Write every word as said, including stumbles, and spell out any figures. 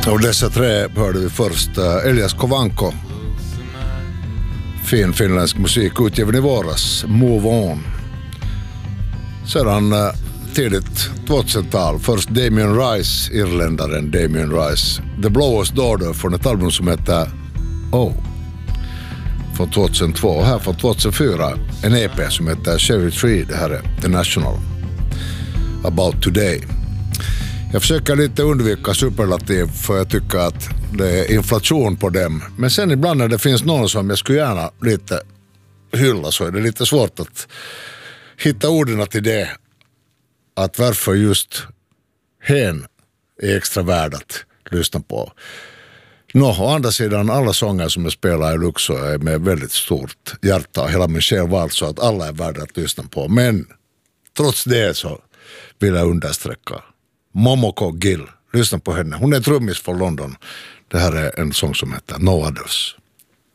Och dessa tre hörde vi först uh, Elias Kovanko, fin finländsk musik utgiven i våras, Move On. Sedan uh, tidigt tvåtusental, först Damien Rice, irländaren Damien Rice, The Blowers Daughter från ett album som heter Oh från tvåtusentvå, och här från tvåtusenfyra en E P som heter Cherry Tree, det här är The National, About Today. Jag försöker lite undvika superlativ för jag tycker att det är inflation på dem. Men sen ibland när det finns någon som jag skulle gärna lite hylla så är det lite svårt att hitta orden till det. Att varför just hen är extra värd att lyssna på. Nå, å andra sidan alla sånger som jag spelar i Luxo är med väldigt stort hjärta. Hela min själ var alltså att alla är värda att lyssna på. Men trots det så vill jag understräcka Momoko Gill, lyssna på henne. Hon är trummis från London. Det här är en sång som heter No Others.